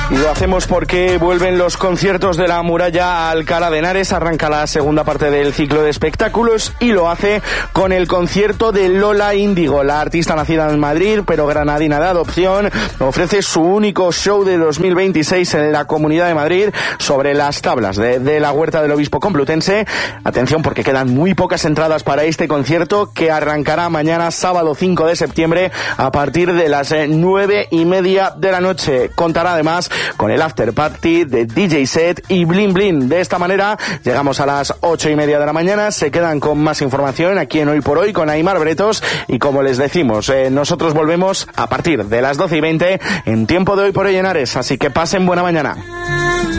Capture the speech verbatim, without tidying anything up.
Y lo hacemos porque vuelven los conciertos de la Muralla a Alcalá de Henares, arranca la segunda parte del ciclo de espectáculos y lo hace con el concierto de Lola Índigo. La artista nacida en Madrid, pero granadina de adopción, ofrece su único show de dos mil veintiséis en la Comunidad de Madrid sobre las tablas de, de la Huerta del Obispo Complutense. Atención porque quedan muy pocas entradas para este concierto que arrancará mañana sábado cinco de septiembre a partir de las nueve y media de la noche. Contará además con el after party de D J set y Blin Blin. De esta manera llegamos a las ocho y media de la mañana. Se quedan con más información aquí en Hoy por Hoy con Aimar Bretos y como les decimos, eh, nosotros volvemos a partir de las doce y veinte en tiempo de Hoy por Hoy en Henares, así que pasen buena mañana.